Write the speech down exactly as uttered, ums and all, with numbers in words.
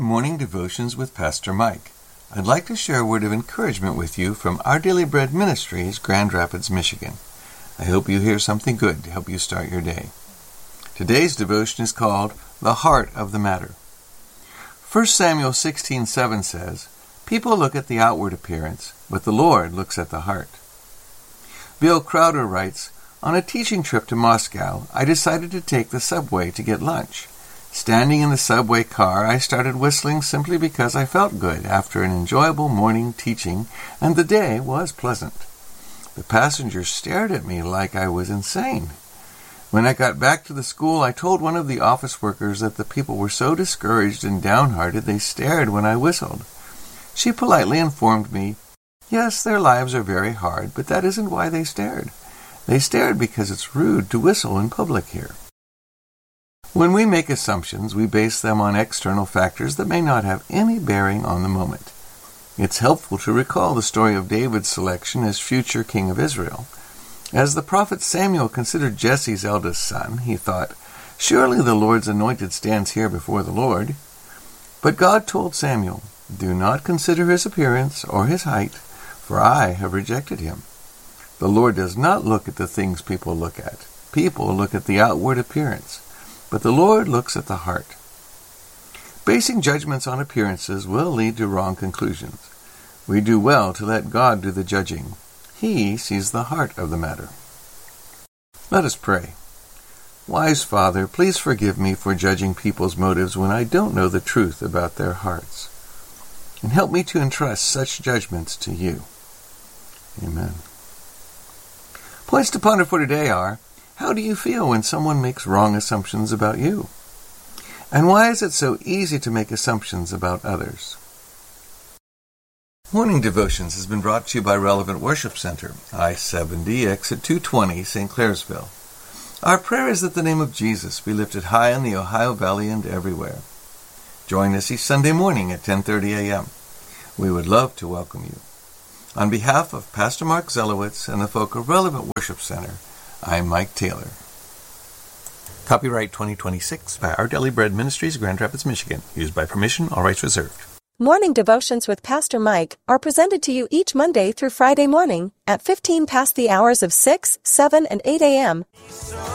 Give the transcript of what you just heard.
Morning Devotions with Pastor Mike. I'd like to share a word of encouragement with you from Our Daily Bread Ministries, Grand Rapids, Michigan. I hope you hear something good to help you start your day. Today's devotion is called The Heart of the Matter. First Samuel sixteen seven says, "People look at the outward appearance, but the Lord looks at the heart." Bill Crowder writes, "On a teaching trip to Moscow, I decided to take the subway to get lunch. Standing in the subway car, I started whistling simply because I felt good after an enjoyable morning teaching, and the day was pleasant. The passengers stared at me like I was insane. When I got back to the school, I told one of the office workers that the people were so discouraged and downhearted they stared when I whistled. She politely informed me, yes, their lives are very hard, but that isn't why they stared. They stared because it's rude to whistle in public here." When we make assumptions, we base them on external factors that may not have any bearing on the moment. It's helpful to recall the story of David's selection as future king of Israel. As the prophet Samuel considered Jesse's eldest son, he thought, "Surely the Lord's anointed stands here before the Lord." But God told Samuel, "Do not consider his appearance or his height, for I have rejected him." The Lord does not look at the things people look at. People look at the outward appearance, but the Lord looks at the heart. Basing judgments on appearances will lead to wrong conclusions. We do well to let God do the judging. He sees the heart of the matter. Let us pray. Wise Father, please forgive me for judging people's motives when I don't know the truth about their hearts. And help me to entrust such judgments to you. Amen. Points to ponder for today are, how do you feel when someone makes wrong assumptions about you? And why is it so easy to make assumptions about others? Morning Devotions has been brought to you by Relevant Worship Center, I seventy, exit two twenty, Saint Clairsville. Our prayer is that the name of Jesus be lifted high in the Ohio Valley and everywhere. Join us each Sunday morning at ten thirty a.m. We would love to welcome you. On behalf of Pastor Mark Zelowitz and the folk of Relevant Worship Center, I'm Mike Taylor. Copyright twenty twenty-six by Our Daily Bread Ministries, Grand Rapids, Michigan. Used by permission, all rights reserved. Morning Devotions with Pastor Mike are presented to you each Monday through Friday morning at fifteen past the hours of six, seven, and eight a.m.